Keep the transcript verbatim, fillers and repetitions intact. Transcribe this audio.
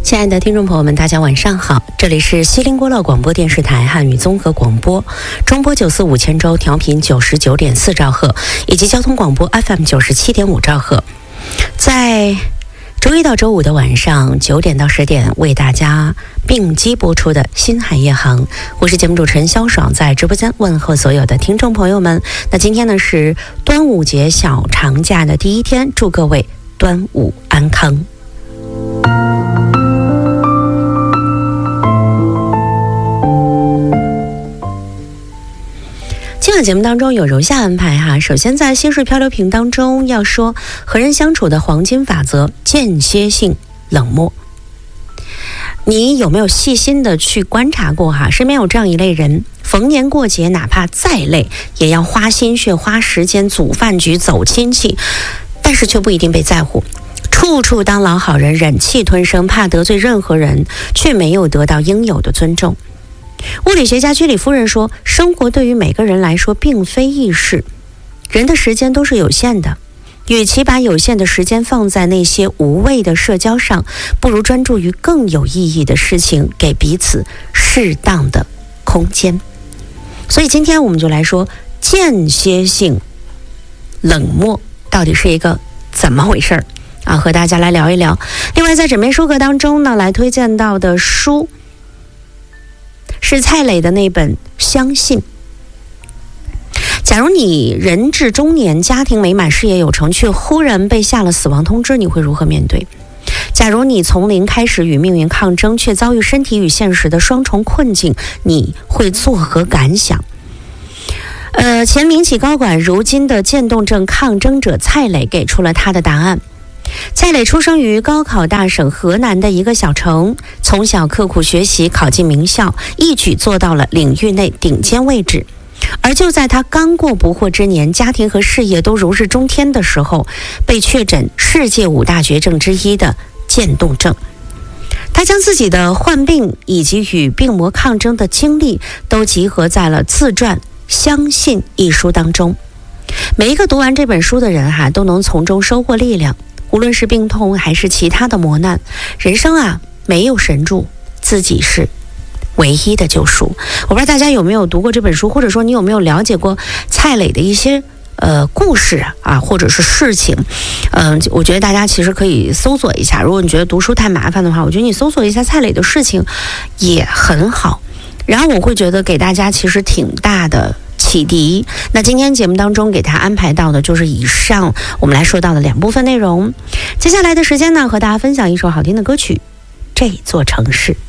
亲爱的听众朋友们，大家晚上好，这里是西林郭勒广播电视台汉语综合广播，中波九四五千州调频九十九点四兆赫，以及交通广播 F M 九十七点五兆赫。在周一到周五的晚上九点到十点，为大家并机播出的新海夜航，我是节目主持人肖爽，在直播间问候所有的听众朋友们。那今天呢是端午节小长假的第一天，祝各位端午安康。今晚节目当中有如下安排哈，首先在心事漂流瓶当中要说和人相处的黄金法则，间歇性冷漠。你有没有细心的去观察过哈？身边有这样一类人，逢年过节哪怕再累也要花心血花时间组饭局走亲戚，但是却不一定被在乎，处处当老好人，忍气吞声，怕得罪任何人，却没有得到应有的尊重。物理学家居里夫人说，生活对于每个人来说并非易事，人的时间都是有限的，与其把有限的时间放在那些无谓的社交上，不如专注于更有意义的事情，给彼此适当的空间。所以今天我们就来说间歇性冷漠到底是一个怎么回事啊？和大家来聊一聊。另外在枕边书阁当中呢，来推荐到的书是蔡磊的那本《相信》。假如你人至中年，家庭美满，事业有成，却忽然被下了死亡通知，你会如何面对？假如你从零开始与命运抗争，却遭遇身体与现实的双重困境，你会作何感想？呃，前民企高管，如今的渐冻症抗争者蔡磊给出了他的答案。蔡磊出生于高考大省河南的一个小城，从小刻苦学习，考进名校，一举做到了领域内顶尖位置。而就在他刚过不惑之年，家庭和事业都如日中天的时候，被确诊世界五大绝症之一的渐冻症。他将自己的患病以及与病魔抗争的经历都集合在了自传《相信》一书当中。每一个读完这本书的人哈，都能从中收获力量。无论是病痛还是其他的磨难，人生啊没有神助，自己是唯一的救赎。我不知道大家有没有读过这本书，或者说你有没有了解过蔡磊的一些呃故事啊，或者是事情。嗯、呃，我觉得大家其实可以搜索一下，如果你觉得读书太麻烦的话，我觉得你搜索一下蔡磊的事情也很好。然后我会觉得给大家其实挺大的启迪。那今天节目当中给他安排到的就是以上我们来说到的两部分内容。接下来的时间呢，和大家分享一首好听的歌曲《这座城市》。